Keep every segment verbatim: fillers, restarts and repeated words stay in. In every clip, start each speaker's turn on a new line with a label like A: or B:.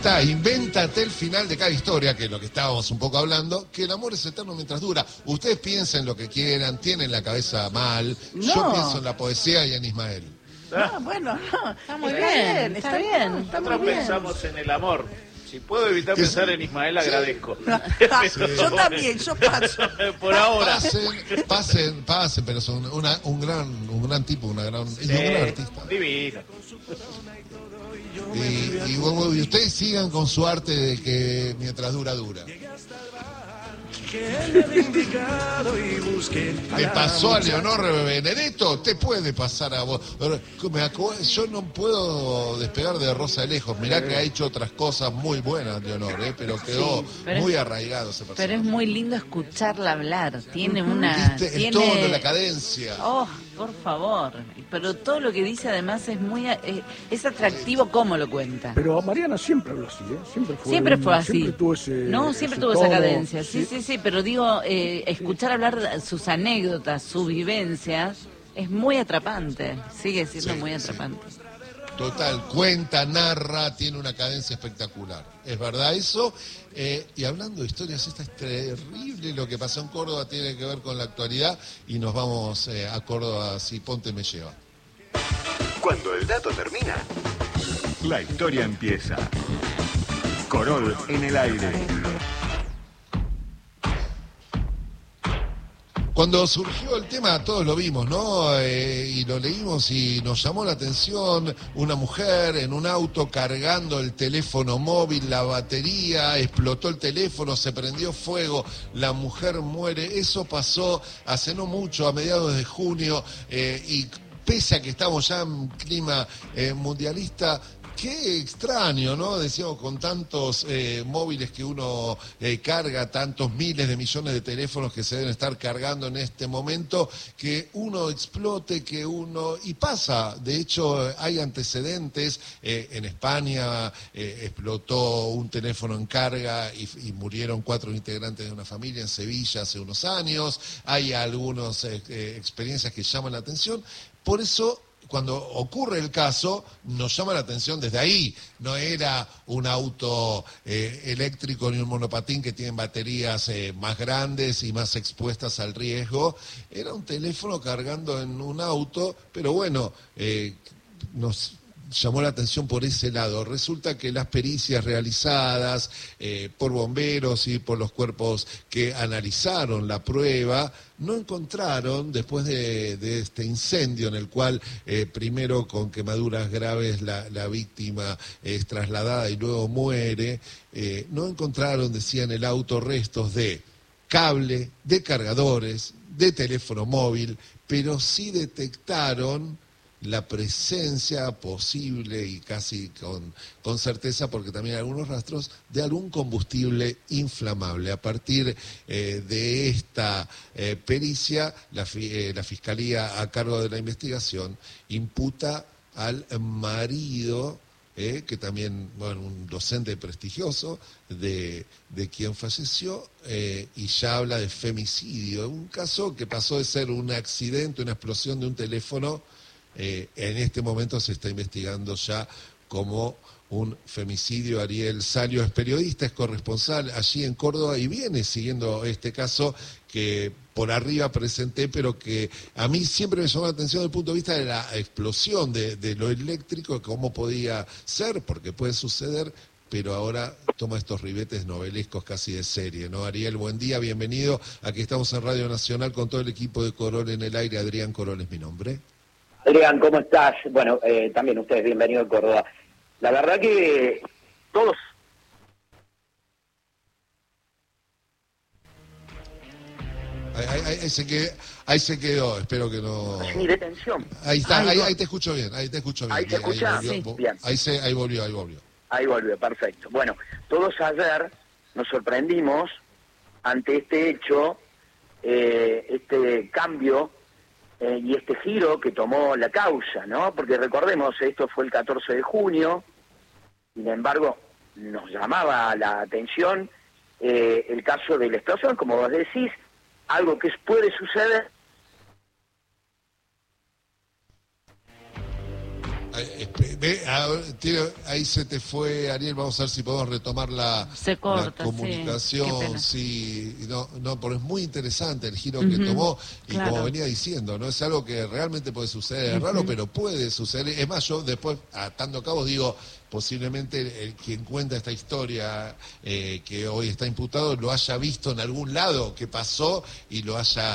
A: Está, invéntate el final de cada historia, que es lo que estábamos un poco hablando, que el amor es eterno mientras dura. Ustedes piensen lo que quieran, tienen la cabeza mal.
B: No.
A: Yo pienso en la poesía y en Ismael.
B: No, bueno, no.
C: Está muy bien, está bien.
D: Nosotros pensamos en el amor. Si puedo evitar
A: Que
D: pensar
A: sí.
D: en Ismael, agradezco.
B: Sí. Yo también, yo paso.
D: Por ahora.
A: Pasen, pasen, pasen, pero son una, un gran un gran tipo, una gran, y un gran artista.
D: Divino.
A: Y, y, bueno, y ustedes sigan con su arte de que mientras dura, dura. Me pasó a Leonor Benedetto, te puede pasar a vos. Me acu- Yo no puedo despegar de Rosa de Lejos. Mirá que ha hecho otras cosas muy buenas, Leonor, ¿eh? Pero quedó
C: Sí, pero
A: muy
C: es,
A: arraigado ese personaje.
C: Pero es muy lindo escucharla hablar. Tiene una...
A: ¿Viste? El
C: tiene...
A: tono, la cadencia.
C: Oh, por favor. Pero todo lo que dice además es muy... Eh, es atractivo cómo lo cuenta.
E: Pero Mariana siempre habló así, ¿eh? Siempre fue,
C: Siempre fue así.
E: Siempre tuvo ese,
C: no, siempre
E: ese
C: tuvo
E: tono,
C: esa cadencia. Sí,
E: sí,
C: sí, sí. Pero digo, eh, escuchar hablar sus anécdotas, sus vivencias, es muy atrapante. Sigue siendo
A: Sí,
C: muy
A: sí.
C: atrapante.
A: Total, cuenta, narra, tiene una cadencia espectacular. ¿Es verdad eso? Eh, y hablando de historias, esta es terrible. Lo que pasó en Córdoba tiene que ver con la actualidad y nos vamos eh, a Córdoba si Ponte me lleva.
F: Cuando el dato termina, la historia empieza. Corol en el aire.
A: Cuando surgió el tema, todos lo vimos, ¿no? Eh, y lo leímos y nos llamó la atención una mujer en un auto cargando el teléfono móvil, la batería, explotó el teléfono, se prendió fuego, la mujer muere. Eso pasó hace no mucho, a mediados de junio, eh, y pese a que estamos ya en clima eh, mundialista, qué extraño, ¿no? Decíamos, con tantos eh, móviles que uno eh, carga, tantos miles de millones de teléfonos que se deben estar cargando en este momento, que uno explote, que uno... Y pasa, de hecho, hay antecedentes. Eh, en España eh, explotó un teléfono en carga y, y murieron cuatro integrantes de una familia en Sevilla hace unos años. Hay algunas eh, eh, experiencias que llaman la atención. Por eso... Cuando ocurre el caso, nos llama la atención desde ahí. No era un auto eh, eléctrico ni un monopatín que tienen baterías eh, más grandes y más expuestas al riesgo. Era un teléfono cargando en un auto, pero bueno, eh, nos llamó la atención por ese lado. Resulta que las pericias realizadas eh, por bomberos y por los cuerpos que analizaron la prueba no encontraron, después de, de este incendio en el cual eh, primero con quemaduras graves la, la víctima es trasladada y luego muere, eh, no encontraron, decía en el auto, restos de cable, de cargadores, de teléfono móvil, pero sí detectaron la presencia posible y casi con, con certeza, porque también hay algunos rastros de algún combustible inflamable. A partir eh, de esta eh, pericia, la, eh, la Fiscalía, a cargo de la investigación, imputa al marido, eh, que también, bueno, un docente prestigioso de, de quien falleció, eh, y ya habla de femicidio. Un caso que pasó de ser un accidente, una explosión de un teléfono, Eh, en este momento se está investigando ya como un femicidio. Ariel Salio es periodista, es corresponsal allí en Córdoba y viene siguiendo este caso que por arriba presenté, pero que a mí siempre me llamó la atención desde el punto de vista de la explosión de, de lo eléctrico, cómo podía ser, porque puede suceder, pero ahora toma estos ribetes novelescos casi de serie, ¿no? Ariel, buen día, bienvenido. Aquí estamos en Radio Nacional con todo el equipo de Corol en el aire. Adrián Corol es mi nombre.
G: Adrián, ¿cómo estás? Bueno, eh, también ustedes, bienvenidos a Córdoba. La verdad que todos...
A: Ahí, ahí, ahí, se quedó, ahí se quedó, espero que no...
G: Ni detención.
A: Ahí está,
G: ahí,
A: ahí, ahí te escucho bien, ahí te escucho bien.
G: Ahí se escucha,
A: ahí volvió,
G: sí, bien.
A: Ahí, se, ahí volvió, ahí volvió.
G: Ahí volvió, perfecto. Bueno, todos ayer nos sorprendimos ante este hecho, eh, este cambio Eh, y este giro que tomó la causa, ¿no? Porque recordemos, esto fue el catorce de junio, sin embargo, nos llamaba la atención eh, el caso de la explosión, como vos decís, algo que puede suceder.
A: Ahí, ve, ahora, tiene- ahí se te fue, Ariel, vamos a ver si podemos retomar la,
C: Se
A: la
C: corta, sí,
A: comunicación.
C: qué pena.
A: Sí, no, no, pero es muy interesante el giro
C: Ujú,
A: que tomó y
C: claro.
A: como venía diciendo, no es algo que realmente puede suceder, es raro, pero puede suceder. Es más, yo después, atando cabos, digo, posiblemente el, el quien cuenta esta historia eh, que hoy está imputado lo haya visto en algún lado que pasó y lo haya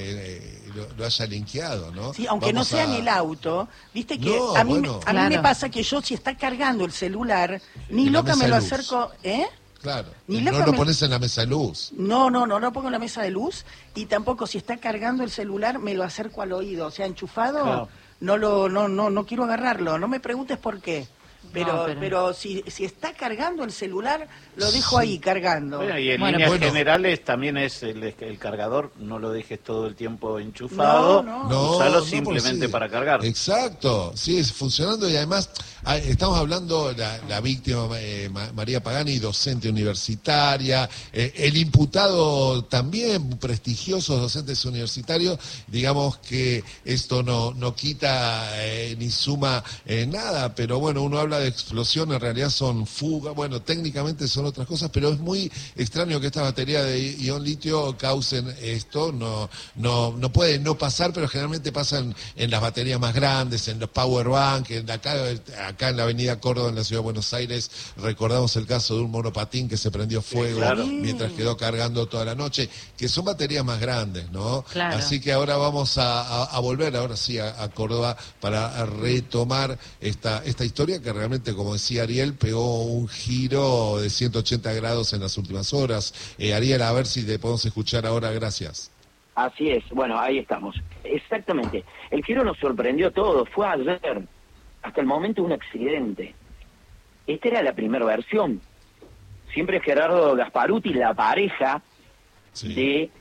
A: eh, lo, lo haya linkeado, ¿no?
B: Sí, aunque
A: Vamos
B: no sea
A: a-
B: en el auto, viste que
A: No,
B: a mí,
A: bueno.
B: me, a mí me
C: Claro.
B: pasa que yo si está cargando el celular, ni
A: En la
B: loca
A: mesa
B: me lo
A: de luz.
B: acerco, ¿eh?
A: Claro,
B: Ni
A: no
B: loca
A: lo
B: me-
A: pones en la mesa de luz.
B: No, no, no lo pongo en la mesa de luz y tampoco si está cargando el celular me lo acerco al oído, o sea, enchufado,
D: Claro.
B: no lo no no no quiero agarrarlo, no me preguntes por qué. Pero
C: No,
B: pero,
C: pero-
B: si si está cargando el celular, lo dejo ahí cargando.
D: Bueno, y en
C: Bueno,
D: líneas
A: bueno.
D: generales también es el, el cargador, no lo dejes todo el tiempo enchufado,
B: No, no.
A: No,
D: usalo
A: no,
D: simplemente
A: porque sí.
D: para cargar.
A: Exacto, sí, es funcionando y además ah, estamos hablando la, la víctima eh, Ma- María Pagani, docente universitaria, eh, el imputado también, prestigiosos docentes universitarios, digamos que esto no, no quita eh, ni suma eh, nada, pero bueno, uno habla de explosión, en realidad son fugas, bueno, técnicamente son otras cosas, pero es muy extraño que estas baterías de ion litio causen esto, no, no, no puede no pasar, pero generalmente pasan en las baterías más grandes, en los power bank, en acá, acá en la avenida Córdoba, en la ciudad de Buenos Aires, recordamos el caso de un monopatín que se prendió fuego
D: claro.
A: mientras quedó cargando toda la noche, que son baterías más grandes, ¿no?
C: Claro.
A: Así que ahora vamos a, a- a volver, ahora sí, a, a Córdoba para retomar esta, esta historia que realmente, como decía Ariel, pegó un giro de ciento ochenta grados en las últimas horas. Eh, Ariel, a ver si te podemos escuchar ahora, gracias.
G: Así es, bueno, ahí estamos. Exactamente. El giro nos sorprendió a todos, fue ayer, hasta el momento un accidente. Esta era la primera versión. Siempre Gerardo Gasparuti, la pareja
A: Sí.
G: de,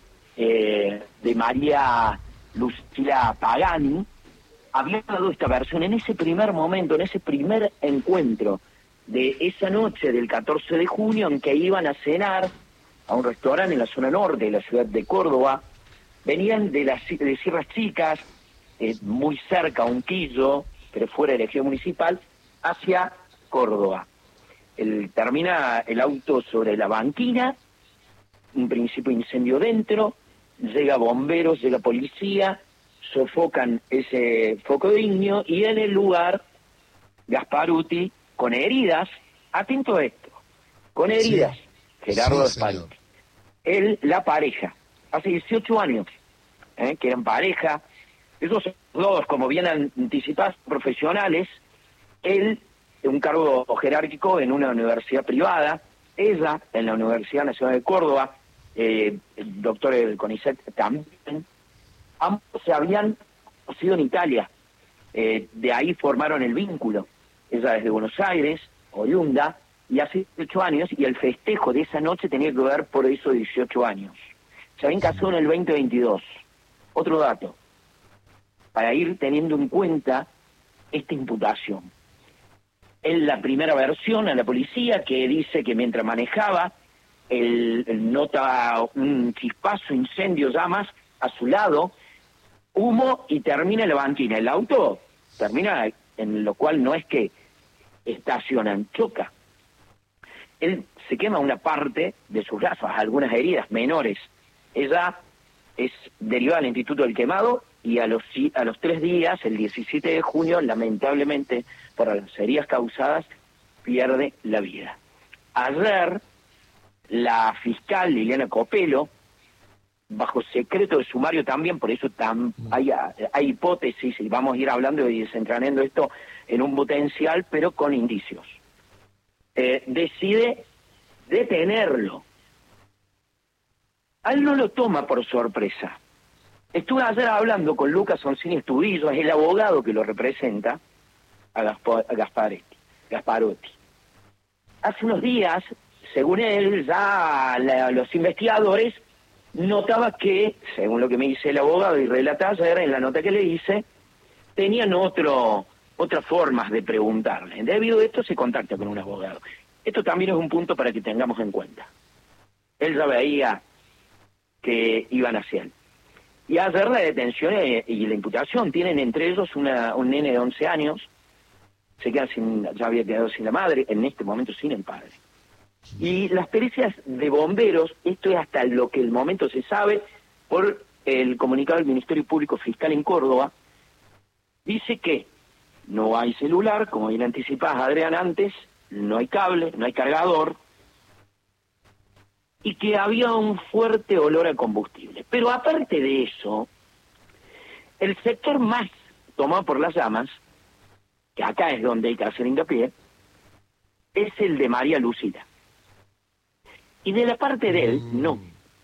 G: eh, de María Lucila Pagani, había dado esta versión en ese primer momento, en ese primer encuentro de esa noche del catorce de junio en que iban a cenar a un restaurante en la zona norte de la ciudad de Córdoba. Venían de las de Sierras Chicas, eh, muy cerca a Unquillo, pero fuera de la ejido municipal, hacia Córdoba. El, termina el auto sobre la banquina, un principio de incendio dentro, llega bomberos, llega policía, sofocan ese foco de ignio y en el lugar Gasparuti con heridas, atento a esto, con heridas,
A: Sí.
G: Gerardo
A: Sí, señor.
G: Gasparuti. Él, la pareja, hace dieciocho años, ¿eh? que eran pareja, esos dos, como bien anticipados, profesionales, él, un cargo jerárquico en una universidad privada, ella en la Universidad Nacional de Córdoba, eh, el doctor del CONICET también, ambos se habían conocido en Italia, eh, de ahí formaron el vínculo, ella desde Buenos Aires, oriunda, y hace dieciocho años, y el festejo de esa noche tenía que ver por esos dieciocho años. Se habían casado en el veinte veintidós. Otro dato, para ir teniendo en cuenta esta imputación. En la primera versión a la policía que dice que mientras manejaba, él, él nota un chispazo, incendio, llamas a su lado, humo y termina en la banquina. El auto termina, en lo cual no es que estacionan, choca. Él se quema una parte de sus brazos, algunas heridas menores. Ella es derivada al Instituto del Quemado y a los, a los tres días, el diecisiete de junio, lamentablemente, por las heridas causadas, pierde la vida. Ayer, la fiscal Liliana Copelo, bajo secreto de sumario también, por eso tam, hay, hay hipótesis, y vamos a ir hablando y desentrañando esto en un potencial, pero con indicios, eh, decide detenerlo. A él no lo toma por sorpresa. Estuve ayer hablando con Lucas Oncini Estudillo, es el abogado que lo representa, a, Gaspo, a Gasparetti, Gasparotti. Hace unos días, según él, ya la, los investigadores notaba que, según lo que me dice el abogado y relata ayer en la nota que le hice, tenían otro, otras formas de preguntarle. Debido a esto se contacta con un abogado. Esto también es un punto para que tengamos en cuenta. Él ya veía que iban hacia él. Y ayer la detención y la imputación tienen entre ellos una, un nene de once años, se queda sin, ya había quedado sin la madre, en este momento sin el padre. Y las pericias de bomberos, esto es hasta lo que el momento se sabe por el comunicado del Ministerio Público Fiscal en Córdoba, dice que no hay celular, como bien anticipás, Adrián, antes, no hay cable, no hay cargador, y que había un fuerte olor a combustible. Pero aparte de eso, el sector más tomado por las llamas, que acá es donde hay que hacer hincapié, es el de María Lucila. Y de la parte de él, no.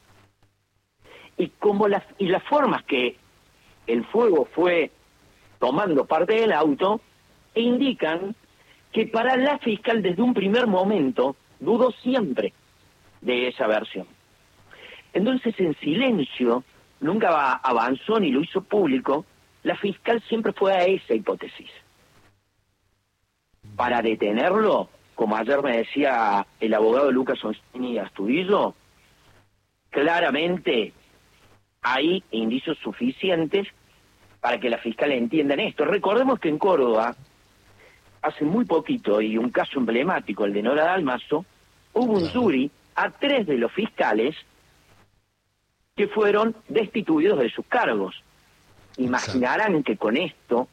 G: Y como las, y las formas que el fuego fue tomando parte del auto, indican que para la fiscal desde un primer momento dudó siempre de esa versión. Entonces, en silencio, nunca avanzó ni lo hizo público, la fiscal siempre fue a esa hipótesis. Para detenerlo, como ayer me decía el abogado Lucas Oncini Astudillo, claramente hay indicios suficientes para que la fiscal entienda esto. Recordemos que en Córdoba, hace muy poquito, y un caso emblemático, el de Nora Dalmazo, hubo un jury a tres de los fiscales que fueron destituidos de sus cargos. Imaginarán que con esto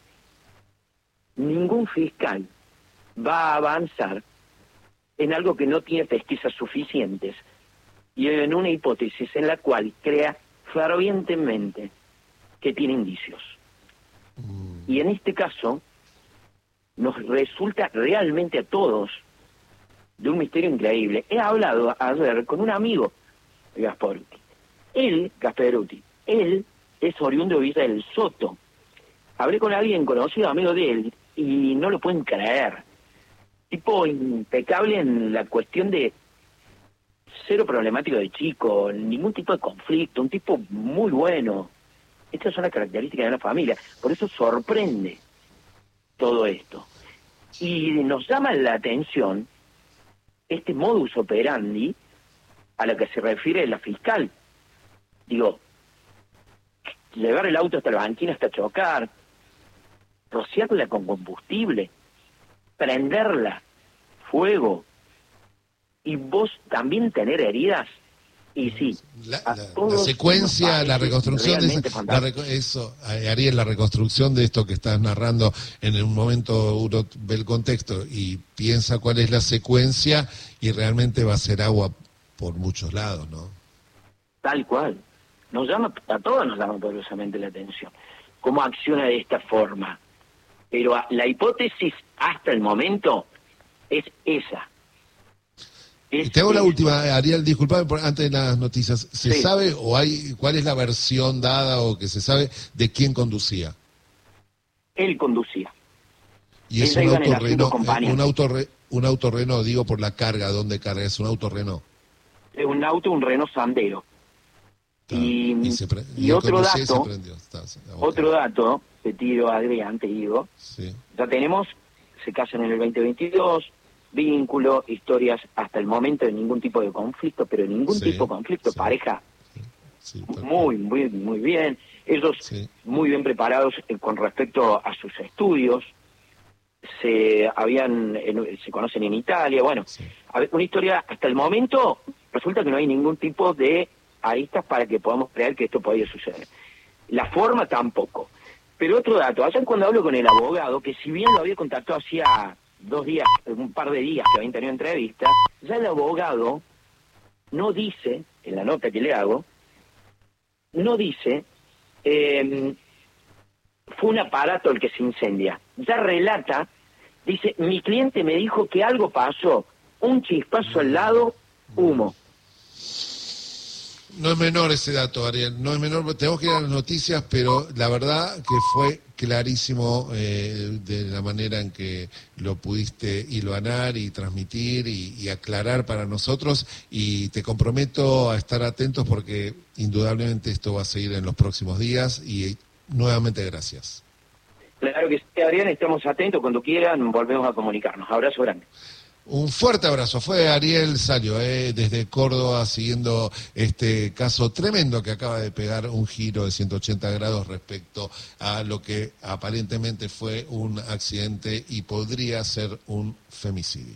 G: ningún fiscal va a avanzar en algo que no tiene pesquisas suficientes y en una hipótesis en la cual crea fervientemente que tiene indicios. Y en este caso nos resulta realmente a todos de un misterio increíble. He hablado ayer con un amigo de Gasparuti. Él, Gasparuti, él es oriundo de Villa del Soto. Hablé con alguien conocido, amigo de él, y no lo pueden creer. Tipo impecable en la cuestión de cero problemático de chico, ningún tipo de conflicto, un tipo muy bueno. Estas son las características de una familia. Por eso sorprende todo esto. Y nos llama la atención este modus operandi a lo que se refiere la fiscal. Digo, llevar el auto hasta la banquina hasta chocar, rociarla con combustible, prenderla, fuego, y vos también tener heridas. Y sí,
A: la, la, la secuencia, la reconstrucción de esa, la reco eso, Ariel, la reconstrucción de esto que estás narrando, en un momento uno ve el contexto y piensa cuál es la secuencia y realmente va a ser agua por muchos lados, ¿no?
G: Tal cual. Nos llama, a todos nos llama poderosamente la atención cómo acciona de esta forma. Pero la hipótesis hasta el momento es esa.
A: Y te hago la última, Ariel, disculpame por antes de las noticias. ¿Se
G: sí.
A: sabe o hay cuál es la versión dada o que se sabe de quién conducía?
G: Él conducía.
A: Y es un auto Renault, un auto re, un auto Renault, digo por la carga, ¿dónde carga? Es un auto Renault.
G: Es un auto, un Renault Sandero. Ah, y, y, pre, y, y otro dato, Está, otro dato, te tiro Adrián, te digo,
A: sí.
G: Ya tenemos, se casan en el veinte veintidós, vínculo, historias, hasta el momento de ningún tipo de conflicto, pero ningún sí, tipo de conflicto, sí, pareja
A: sí,
G: muy, muy, muy bien, ellos sí. muy bien preparados con respecto a sus estudios, se habían, se conocen en Italia, bueno, sí. a ver, una historia, hasta el momento, resulta que no hay ningún tipo de aristas para que podamos creer que esto podía suceder. La forma tampoco. Pero otro dato, ayer cuando hablo con el abogado, que si bien lo había contactado hacía dos días, un par de días que habían tenido entrevista, ya el abogado no dice, en la nota que le hago, no dice, eh, fue un aparato el que se incendia. Ya relata, dice, mi cliente me dijo que algo pasó, un chispazo al lado, humo.
A: No es menor ese dato, Ariel, no es menor, tenemos que ir a las noticias, pero la verdad que fue clarísimo eh, de la manera en que lo pudiste hilvanar y transmitir y, y aclarar para nosotros, y te comprometo a estar atentos porque indudablemente esto va a seguir en los próximos días, y nuevamente gracias.
G: Claro que sí, Adrián, estamos atentos, cuando quieran volvemos a comunicarnos. Abrazo grande.
A: Un fuerte abrazo. Fue Ariel Salio, eh, desde Córdoba, siguiendo este caso tremendo que acaba de pegar un giro de ciento ochenta grados respecto a lo que aparentemente fue un accidente y podría ser un femicidio.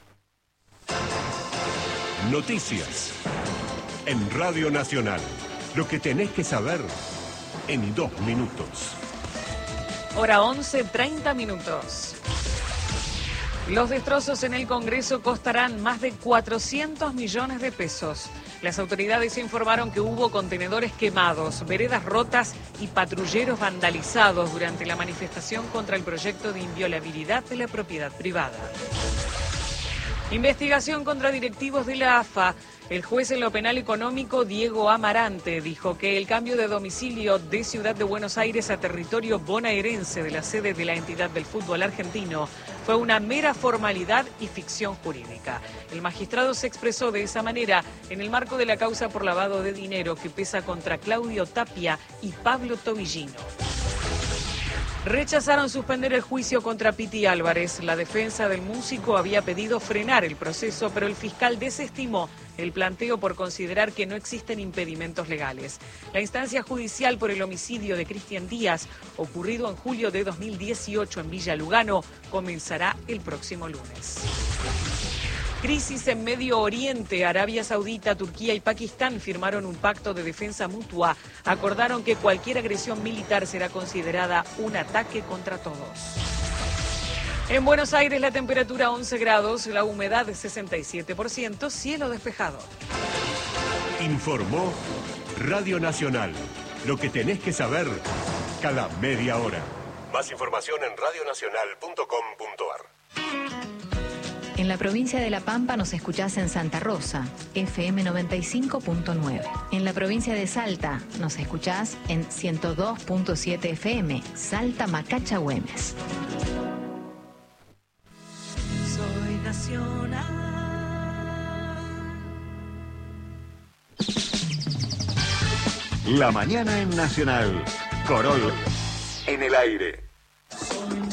F: Noticias en Radio Nacional. Lo que tenés que saber en dos minutos.
H: Hora once, treinta minutos. Los destrozos en el Congreso costarán más de cuatrocientos millones de pesos. Las autoridades informaron que hubo contenedores quemados, veredas rotas y patrulleros vandalizados durante la manifestación contra el proyecto de inviolabilidad de la propiedad privada. Investigación contra directivos de la A F A. El juez en lo penal económico, Diego Amarante, dijo que el cambio de domicilio de Ciudad de Buenos Aires a territorio bonaerense de la sede de la entidad del fútbol argentino fue una mera formalidad y ficción jurídica. El magistrado se expresó de esa manera en el marco de la causa por lavado de dinero que pesa contra Claudio Tapia y Pablo Tobillino. Rechazaron suspender el juicio contra Piti Álvarez. La defensa del músico había pedido frenar el proceso, pero el fiscal desestimó el planteo por considerar que no existen impedimentos legales. La instancia judicial por el homicidio de Cristian Díaz, ocurrido en julio de dos mil dieciocho en Villa Lugano, comenzará el próximo lunes. Crisis en Medio Oriente. Arabia Saudita, Turquía y Pakistán firmaron un pacto de defensa mutua. Acordaron que cualquier agresión militar será considerada un ataque contra todos. En Buenos Aires la temperatura once grados, la humedad sesenta y siete por ciento, cielo despejado.
F: Informó Radio Nacional. Lo que tenés que saber cada media hora. Más información en radio nacional punto com punto a r.
I: En la provincia de La Pampa nos escuchás en Santa Rosa, F M noventa y cinco punto nueve. En la provincia de Salta nos escuchás en ciento dos punto siete F M, Salta Macacha Güemes.
H: Soy nacional.
F: La mañana en Nacional. Corol en el aire.